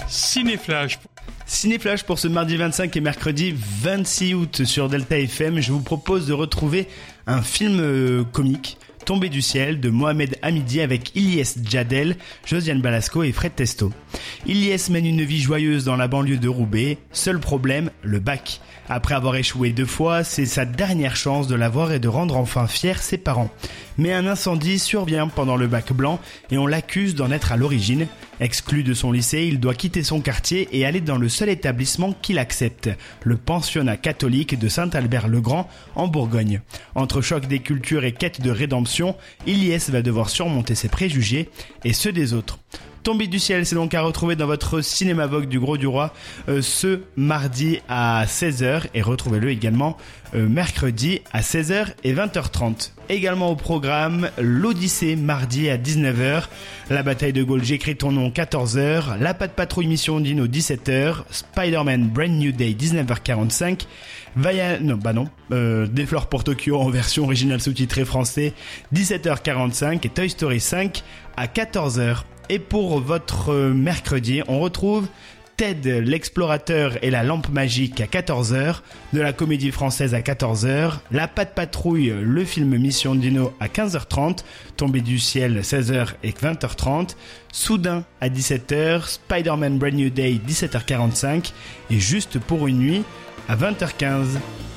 Cinéflash. Cinéflash pour ce mardi 25 et mercredi 26 août sur Delta FM. Je vous propose de retrouver un film comique, Tombé du ciel, de Mohamed Hamidi avec Ilyes Djadel, Josiane Balasco et Fred Testo. Ilyes mène une vie joyeuse dans la banlieue de Roubaix. Seul problème, le bac. Après avoir échoué 2 fois, c'est sa dernière chance de l'avoir et de rendre enfin fiers ses parents. Mais un incendie survient pendant le bac blanc et on l'accuse d'en être à l'origine. Exclu de son lycée, il doit quitter son quartier et aller dans le seul établissement qu'il accepte, le pensionnat catholique de Saint-Albert-le-Grand en Bourgogne. Entre choc des cultures et quête de rédemption, Ilyes va devoir surmonter ses préjugés et ceux des autres. Tombé du ciel, c'est donc à retrouver dans votre cinéma Vogue du Gros du Roi ce mardi à 16h et retrouvez-le également mercredi à 16h et 20h30. Également au programme, l'Odyssée mardi à 19h, la bataille de Gaulle, j'écris ton nom 14h, la Patte Patrouille Mission Dino 17h, Spider-Man Brand New Day 19h45, Des fleurs pour Tokyo en version originale sous-titrée français 17h45 et Toy Story 5 à 14h. Et pour votre mercredi, on retrouve Ted l'explorateur et la lampe magique à 14h, de la comédie française à 14h, la Patte Patrouille, le film Mission Dino à 15h30, Tombé du ciel 16h et 20h30, Soudain à 17h, Spider-Man Brand New Day 17h45 et Juste pour une nuit à 20h15.